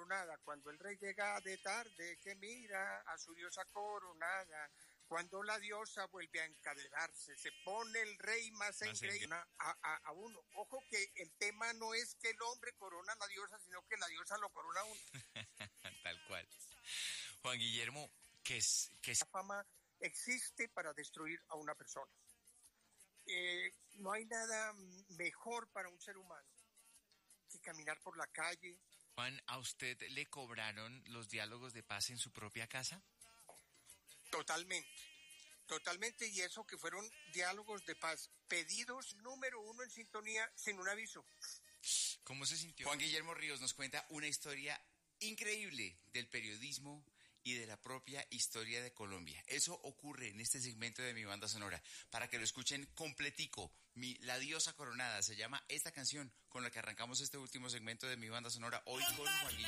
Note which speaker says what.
Speaker 1: coronada. Cuando el rey llega de tarde, que mira a su diosa coronada. Cuando la diosa vuelve a encadenarse, se pone el rey más engreído a uno. Ojo que el tema no es que el hombre corona a la diosa, sino que la diosa lo corona a uno.
Speaker 2: Tal cual. Juan Guillermo,
Speaker 1: La fama existe para destruir a una persona. No hay nada mejor para un ser humano que caminar por la calle.
Speaker 2: Juan, ¿a usted le cobraron los diálogos de paz en su propia casa?
Speaker 1: Totalmente, y eso que fueron diálogos de paz, pedidos número 1 en sintonía, sin un aviso.
Speaker 2: ¿Cómo se sintió?
Speaker 3: Juan Guillermo Ríos nos cuenta una historia increíble del periodismo y de la propia historia de Colombia. Eso ocurre en este segmento de Mi Banda Sonora. Para que lo escuchen completico, La Diosa Coronada se llama esta canción con la que arrancamos este último segmento de Mi Banda Sonora, hoy con Juan Guillermo.